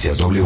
Noticias W.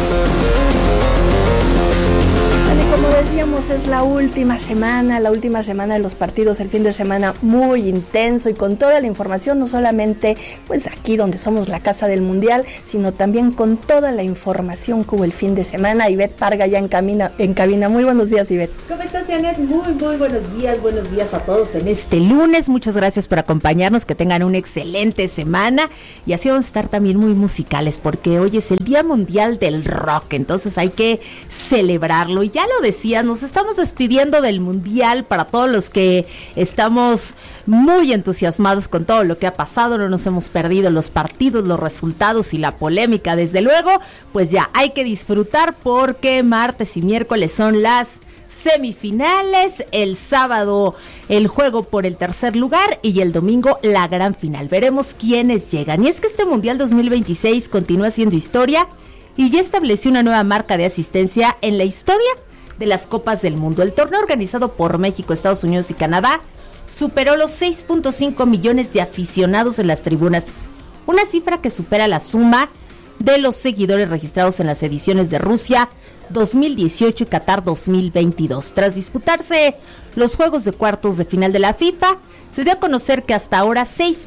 Como decíamos, es la última semana de los partidos, el fin de semana muy intenso y con toda la información, no solamente pues aquí donde somos la casa del Mundial, sino también con toda la información que hubo el fin de semana. Ivette Parga ya en cabina. Muy buenos días, Ivette. ¿Cómo estás, Janet? Muy buenos días a todos en este lunes. Muchas gracias por acompañarnos, que tengan una excelente semana y así vamos a estar también muy musicales porque hoy es el Día Mundial del Rock, entonces hay que celebrarlo y ya lo decías, nos estamos despidiendo del Mundial. Para todos los que estamos muy entusiasmados con todo lo que ha pasado, no nos hemos perdido los partidos, los resultados y la polémica, desde luego, pues ya hay que disfrutar porque martes y miércoles son las semifinales, el sábado el juego por el tercer lugar y el domingo la gran final. Veremos quiénes llegan. Y es que este Mundial 2026 continúa siendo historia y ya estableció una nueva marca de asistencia en la historia de las Copas del Mundo. El torneo organizado por México, Estados Unidos y Canadá superó los 6.5 millones de aficionados en las tribunas, una cifra que supera la suma de los seguidores registrados en las ediciones de Rusia 2018 y Qatar 2022. Tras disputarse los juegos de cuartos de final de la FIFA, se dio a conocer que hasta ahora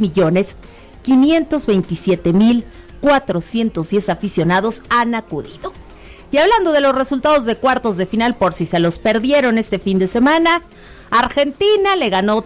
6.527.410 aficionados han acudido. Y hablando de los resultados de cuartos de final, por si se los perdieron este fin de semana, Argentina le ganó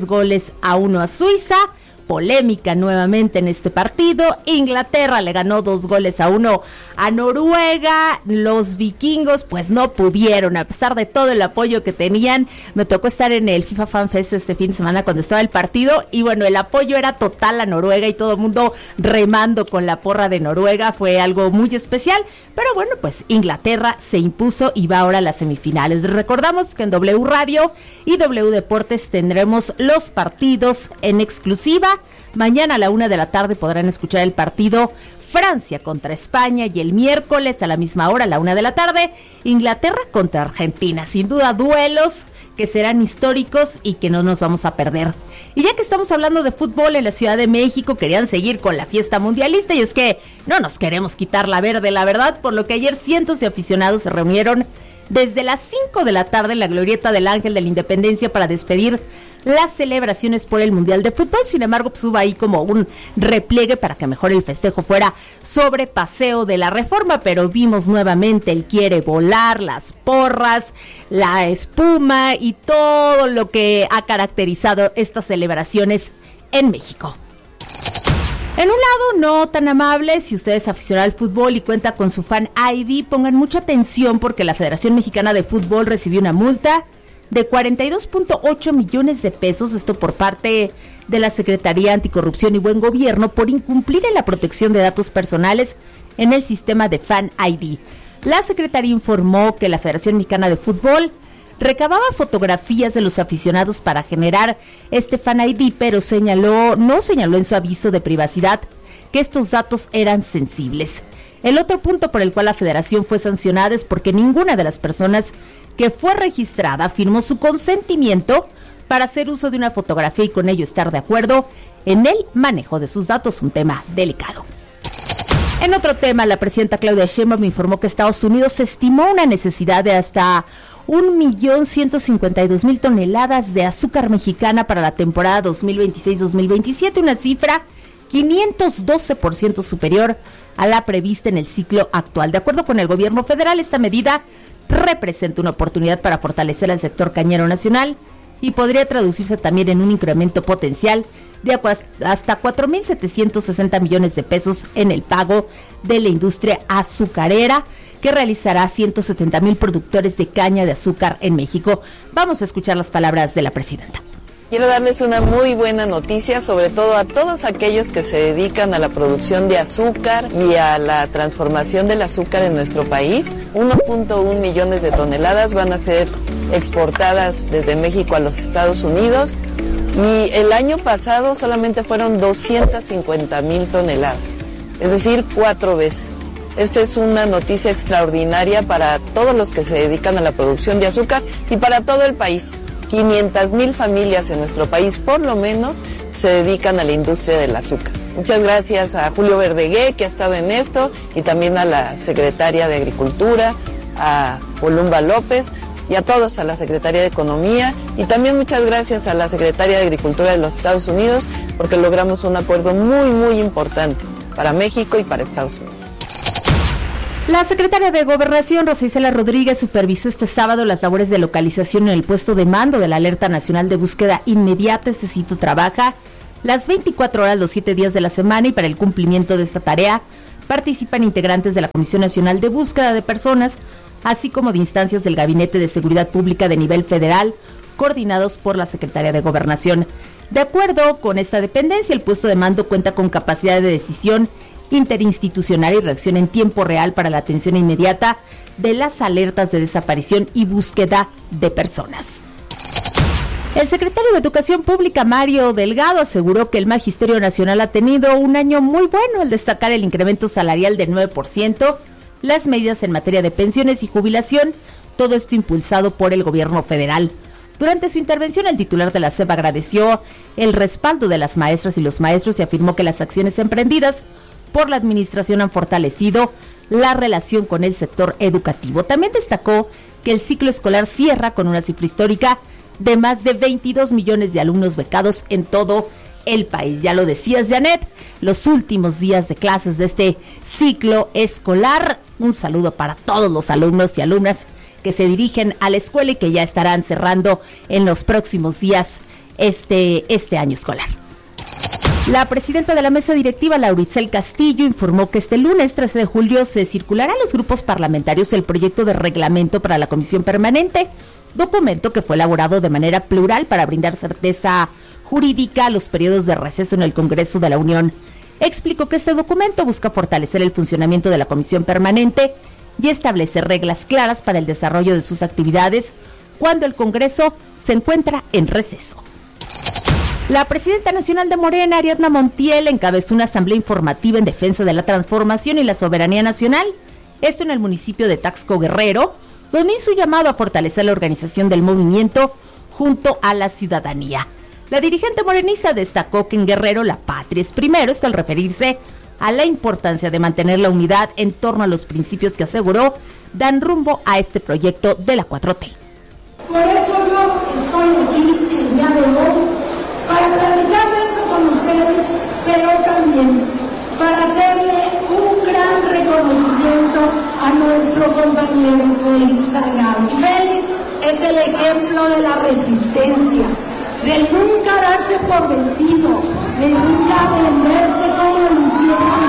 3-1 a Suiza. Polémica nuevamente en este partido. Inglaterra le ganó 2-1 a Noruega. Los vikingos pues no pudieron, a pesar de todo el apoyo que tenían. Me tocó estar en el FIFA Fan Fest este fin de semana cuando estaba el partido y bueno, el apoyo era total a Noruega y todo el mundo remando con la porra de Noruega. Fue algo muy especial, pero bueno, pues Inglaterra se impuso y va ahora a las semifinales. Recordamos que en W Radio y W Deportes tendremos los partidos en exclusiva. Mañana a la 1 de la tarde podrán escuchar el partido Francia contra España y el miércoles a la misma hora, a la 1 de la tarde, Inglaterra contra Argentina. Sin duda duelos que serán históricos y que no nos vamos a perder. Y ya que estamos hablando de fútbol en la Ciudad de México, querían seguir con la fiesta mundialista y es que no nos queremos quitar la verde, la verdad, por lo que ayer cientos de aficionados se reunieron desde las 5 de la tarde en la glorieta del Ángel de la Independencia para despedir las celebraciones por el Mundial de Fútbol. Sin embargo, pues hubo ahí como un repliegue para que mejor el festejo fuera sobre Paseo de la Reforma, pero vimos nuevamente el quiere volar, las porras, la espuma y todo lo que ha caracterizado estas celebraciones en México. En un lado no tan amable, si usted es aficionado al fútbol y cuenta con su Fan ID, pongan mucha atención porque la Federación Mexicana de Fútbol recibió una multa de 42.8 millones de pesos, esto por parte de la Secretaría Anticorrupción y Buen Gobierno, por incumplir en la protección de datos personales en el sistema de Fan ID. La Secretaría informó que la Federación Mexicana de Fútbol recababa fotografías de los aficionados para generar este Fan ID, pero no señaló en su aviso de privacidad que estos datos eran sensibles. El otro punto por el cual la Federación fue sancionada es porque ninguna de las personas que fue registrada firmó su consentimiento para hacer uso de una fotografía y con ello estar de acuerdo en el manejo de sus datos, un tema delicado. En otro tema, la presidenta Claudia Sheinbaum informó que Estados Unidos estimó una necesidad de hasta 1.152.000 toneladas de azúcar mexicana para la temporada 2026-2027, una cifra 512% superior a la prevista en el ciclo actual. De acuerdo con el gobierno federal, esta medida representa una oportunidad para fortalecer al sector cañero nacional y podría traducirse también en un incremento potencial de hasta 4.760 millones de pesos en el pago de la industria azucarera, que realizará 170,000 productores de caña de azúcar en México. Vamos a escuchar las palabras de la presidenta. Quiero darles una muy buena noticia, sobre todo a todos aquellos que se dedican a la producción de azúcar y a la transformación del azúcar en nuestro país. 1.1 millones de toneladas van a ser exportadas desde México a los Estados Unidos y el año pasado solamente fueron 250,000 toneladas, es decir, 4 veces. Esta es una noticia extraordinaria para todos los que se dedican a la producción de azúcar y para todo el país. 500,000 familias en nuestro país, por lo menos, se dedican a la industria del azúcar. Muchas gracias a Julio Verdegué, que ha estado en esto, y también a la secretaria de Agricultura, a Columba López, y a todos, a la Secretaría de Economía, y también muchas gracias a la Secretaría de Agricultura de los Estados Unidos, porque logramos un acuerdo muy, muy importante para México y para Estados Unidos. La secretaria de Gobernación, Rosa Isela Rodríguez, supervisó este sábado las labores de localización en el puesto de mando de la Alerta Nacional de Búsqueda Inmediata. Este sitio trabaja las 24 horas, los 7 días de la semana, y para el cumplimiento de esta tarea participan integrantes de la Comisión Nacional de Búsqueda de Personas, así como de instancias del Gabinete de Seguridad Pública de nivel federal, coordinados por la Secretaría de Gobernación. De acuerdo con esta dependencia, el puesto de mando cuenta con capacidad de decisión interinstitucional y reacción en tiempo real para la atención inmediata de las alertas de desaparición y búsqueda de personas. El secretario de Educación Pública, Mario Delgado, aseguró que el Magisterio Nacional ha tenido un año muy bueno al destacar el incremento salarial del 9%, las medidas en materia de pensiones y jubilación, todo esto impulsado por el gobierno federal. Durante su intervención, el titular de la SEP agradeció el respaldo de las maestras y los maestros y afirmó que las acciones emprendidas por la administración han fortalecido la relación con el sector educativo. También destacó que el ciclo escolar cierra con una cifra histórica de más de 22 millones de alumnos becados en todo el país. Ya lo decías, Janet, los últimos días de clases de este ciclo escolar. Un saludo para todos los alumnos y alumnas que se dirigen a la escuela y que ya estarán cerrando en los próximos días este año escolar. La presidenta de la mesa directiva, Laura Itzel Castillo, informó que este lunes 13 de julio se circulará a los grupos parlamentarios el proyecto de reglamento para la Comisión Permanente, documento que fue elaborado de manera plural para brindar certeza jurídica a los periodos de receso en el Congreso de la Unión. Explicó que este documento busca fortalecer el funcionamiento de la Comisión Permanente y establecer reglas claras para el desarrollo de sus actividades cuando el Congreso se encuentra en receso. La presidenta nacional de Morena, Ariadna Montiel, encabezó una asamblea informativa en defensa de la transformación y la soberanía nacional, esto en el municipio de Taxco, Guerrero, donde hizo llamado a fortalecer la organización del movimiento junto a la ciudadanía. La dirigente morenista destacó que en Guerrero la patria es primero, esto al referirse a la importancia de mantener la unidad en torno a los principios que aseguró dan rumbo a este proyecto de la 4T. Por eso yo estoy aquí el día de hoy, para platicar esto con ustedes, pero también para hacerle un gran reconocimiento a nuestro compañero Félix Salgado. Félix es el ejemplo de la resistencia, de nunca darse por vencido, de nunca venderse como lo hicieron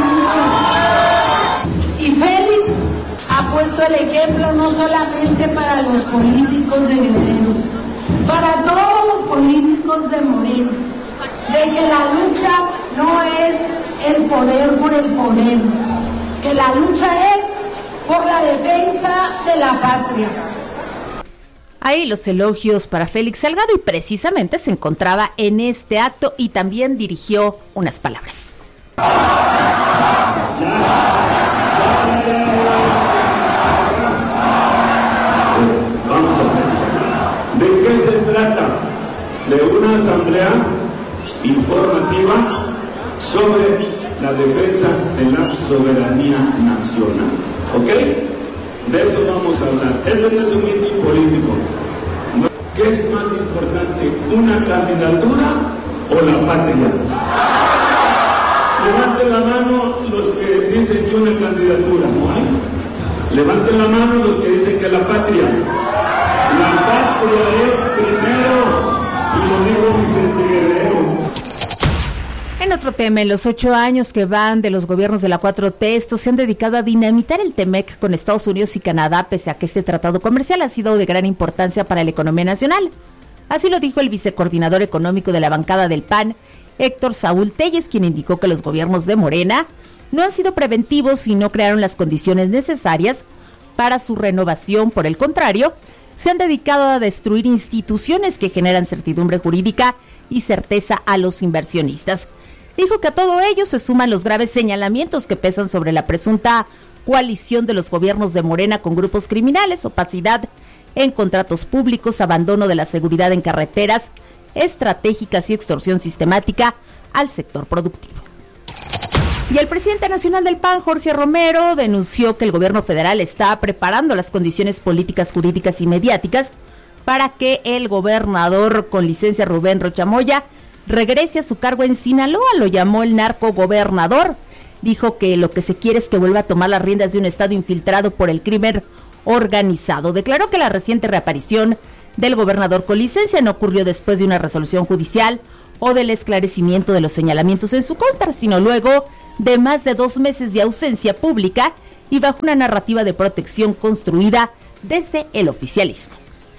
muchos. Y Félix ha puesto el ejemplo no solamente para los políticos de Guerrero, para todos los políticos de Morena, de que la lucha no es el poder por el poder, que la lucha es por la defensa de la patria. Ahí los elogios para Félix Salgado, y precisamente se encontraba en este acto y también dirigió unas palabras. Vamos a ver. ¿De qué se trata? De una asamblea informativa sobre la defensa de la soberanía nacional. ¿Ok? De eso vamos a hablar. Esto no es un mitin político. ¿Qué es más importante, una candidatura o la patria? Levanten la mano los que dicen que una candidatura, ¿no hay? Levanten la mano los que dicen que la patria. La patria es primero, y lo dijo Vicente Guerrero. En otro tema, en los 8 años que van de los gobiernos de la 4T, estos se han dedicado a dinamitar el TEMEC con Estados Unidos y Canadá, pese a que este tratado comercial ha sido de gran importancia para la economía nacional. Así lo dijo el vicecoordinador económico de la bancada del PAN, Héctor Saúl Telles, quien indicó que los gobiernos de Morena no han sido preventivos y no crearon las condiciones necesarias para su renovación. Por el contrario, se han dedicado a destruir instituciones que generan certidumbre jurídica y certeza a los inversionistas. Dijo que a todo ello se suman los graves señalamientos que pesan sobre la presunta coalición de los gobiernos de Morena con grupos criminales, opacidad en contratos públicos, abandono de la seguridad en carreteras estratégicas y extorsión sistemática al sector productivo. Y el presidente nacional del PAN, Jorge Romero, denunció que el gobierno federal está preparando las condiciones políticas, jurídicas y mediáticas para que el gobernador con licencia Rubén Rocha Moya regrese a su cargo en Sinaloa. Lo llamó el narcogobernador. Dijo que lo que se quiere es que vuelva a tomar las riendas de un estado infiltrado por el crimen organizado. Declaró que la reciente reaparición del gobernador con licencia no ocurrió después de una resolución judicial o del esclarecimiento de los señalamientos en su contra, sino luego de más de 2 meses de ausencia pública y bajo una narrativa de protección construida desde el oficialismo.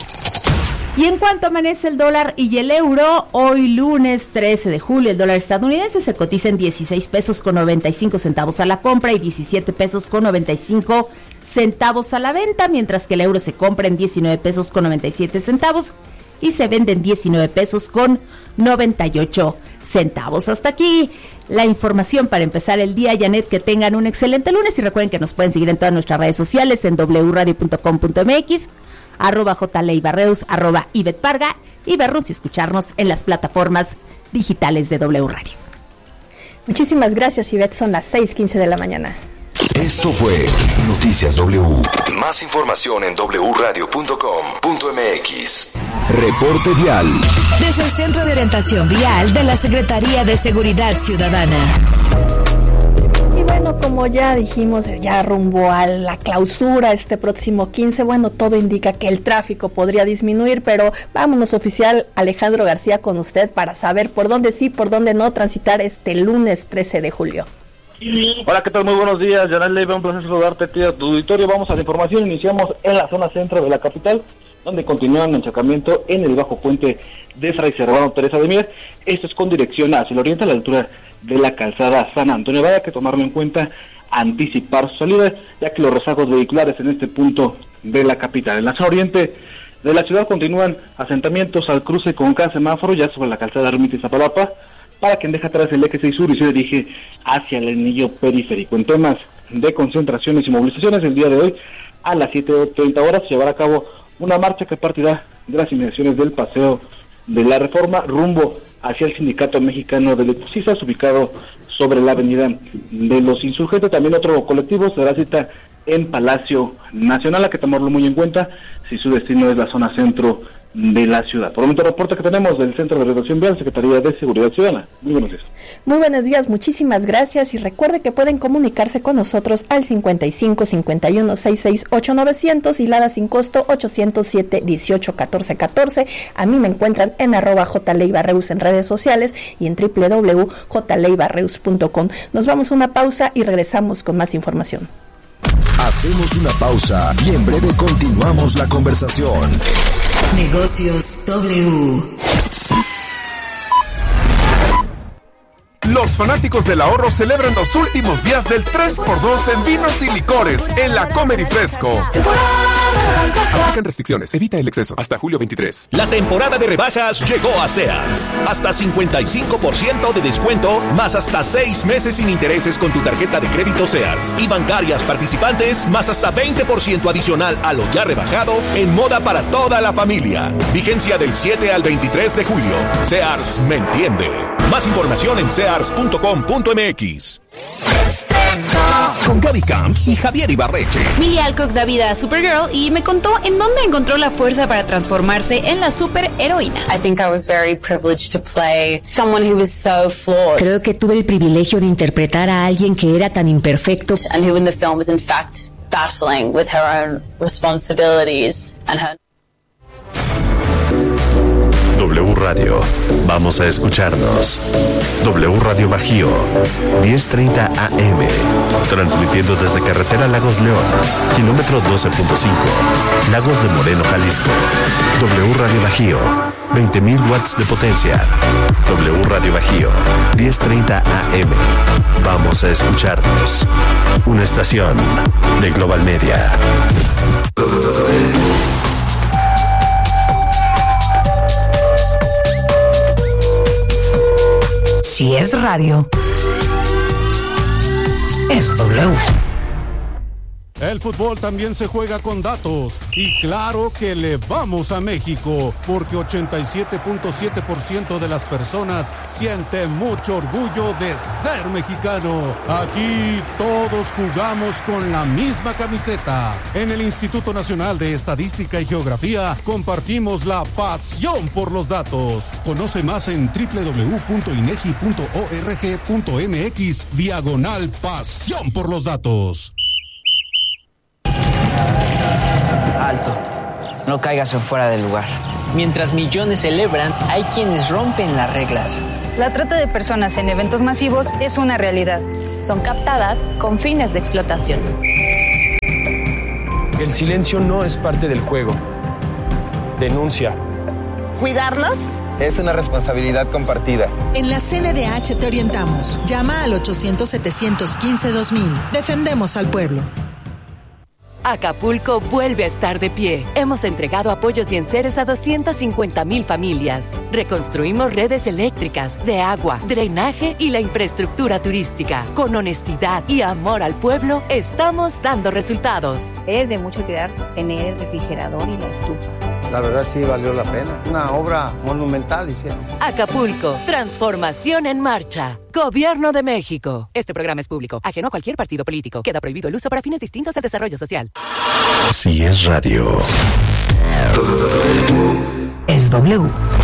Y en cuanto amanece el dólar y el euro, hoy lunes 13 de julio, el dólar estadounidense se cotiza en 16 pesos con 95 centavos a la compra y 17 pesos con 95 centavos a la venta, mientras que el euro se compra en 19 pesos con 97 centavos y se vende en 19 pesos con 98 centavos. Hasta aquí la información para empezar el día. Janet, que tengan un excelente lunes y recuerden que nos pueden seguir en todas nuestras redes sociales en wradio.com.mx, @jleibarreus, @ibetparga y vernos y escucharnos en las plataformas digitales de W Radio. Muchísimas gracias, Ivette. Son las 6:15 de la mañana. Esto fue Noticias W. Más información en wradio.com.mx. Reporte vial. Desde el Centro de Orientación Vial de la Secretaría de Seguridad Ciudadana. Y bueno, como ya dijimos, ya rumbo a la clausura este próximo 15, bueno, todo indica que el tráfico podría disminuir, pero vámonos, oficial Alejandro García, con usted para saber por dónde sí, por dónde no transitar este lunes 13 de julio. Hola, ¿qué tal? Muy buenos días, Janel Leiva, un placer saludarte a ti a tu auditorio. Vamos a la información, iniciamos en la zona centro de la capital, donde continúan el encharcamiento en el bajo puente de Fray Servando Teresa de Mier. Esto es con dirección hacia el oriente a la altura de la calzada San Antonio. Vaya que tomarlo en cuenta, anticipar su salida, ya que los rezagos vehiculares en este punto de la capital. En la zona oriente de la ciudad continúan asentamientos al cruce con cada semáforo, ya sobre la calzada Ermita y Zapalapa, para quien deja atrás el eje 6 sur y se dirige hacia el anillo periférico. En temas de concentraciones y movilizaciones, el día de hoy a las 7:30 horas se llevará a cabo una marcha que partirá de las inmediaciones del Paseo de la Reforma rumbo hacia el Sindicato Mexicano de Electricistas, ubicado sobre la avenida de los Insurgentes. También otro colectivo se dará cita en Palacio Nacional, a que tomarlo muy en cuenta si su destino es la zona centro de la ciudad. Por el momento, reporte que tenemos del Centro de Redacción Vial, Secretaría de Seguridad Ciudadana. Muy buenos días. Muy buenos días, muchísimas gracias, y recuerde que pueden comunicarse con nosotros al 55 51 66 8900 y Lada sin costo 807 18 14 14. A mí me encuentran en @jleibarreus en redes sociales y en www.jleibarreus.com. Nos vamos a una pausa y regresamos con más información. Hacemos una pausa y en breve continuamos la conversación. Negocios W. Los fanáticos del ahorro celebran los últimos días del 3x2 en vinos y licores en la Comer y Fresco. Aplican restricciones, evita el exceso. Hasta julio 23. La temporada de rebajas llegó a Sears. Hasta 55% de descuento, más hasta 6 meses sin intereses con tu tarjeta de crédito Sears. Y bancarias participantes, más hasta 20% adicional a lo ya rebajado en moda para toda la familia. Vigencia del 7 al 23 de julio. Sears me entiende. Más información en sears.com.mx. Con Gaby Camp y Javier Ibarreche. Millie Alcock da vida a Supergirl y me contó en dónde encontró la fuerza para transformarse en la superheroína. I think I was very privileged to play someone who was so flawed. Creo que tuve el privilegio de interpretar a alguien que era tan imperfecto. And who in the film was in fact battling with her own responsibilities and her... W Radio. Vamos a escucharnos. W Radio Bajío, 10:30 AM. Transmitiendo desde Carretera Lagos León, kilómetro 12.5, Lagos de Moreno, Jalisco. W Radio Bajío, 20,000 watts de potencia. W Radio Bajío, 10:30 AM. Vamos a escucharnos. Una estación de Global Media. Si es radio, es W. El fútbol también se juega con datos y claro que le vamos a México porque 87.7% de las personas sienten mucho orgullo de ser mexicano. Aquí todos jugamos con la misma camiseta. En el Instituto Nacional de Estadística y Geografía compartimos la pasión por los datos. Conoce más en www.inegi.org.mx/pasión por los datos. Alto, no caigas en fuera del lugar. Mientras millones celebran, hay quienes rompen las reglas. La trata de personas en eventos masivos es una realidad. Son captadas con fines de explotación. El silencio no es parte del juego. Denuncia. ¿Cuidarlos? Es una responsabilidad compartida. En la CNDH te orientamos. Llama al 800-715-2000. Defendemos al pueblo. Acapulco vuelve a estar de pie. Hemos entregado apoyos y enseres a 250,000 familias. Reconstruimos redes eléctricas, de agua, drenaje y la infraestructura turística. Con honestidad y amor al pueblo, estamos dando resultados. Es de mucho cuidar tener el refrigerador y la estufa. La verdad sí valió la pena. Una obra monumental hicieron. Acapulco, transformación en marcha. Gobierno de México. Este programa es público, ajeno a cualquier partido político. Queda prohibido el uso para fines distintos del desarrollo social. Si es radio. Es W.